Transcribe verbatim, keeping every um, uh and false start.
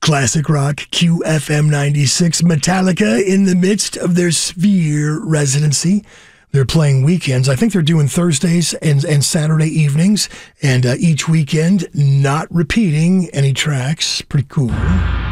Classic Rock, Q F M ninety-six. Metallica in the midst of their Sphere residency. They're playing weekends. I think they're doing Thursdays and, and Saturday evenings, and uh, each weekend not repeating any tracks. Pretty cool.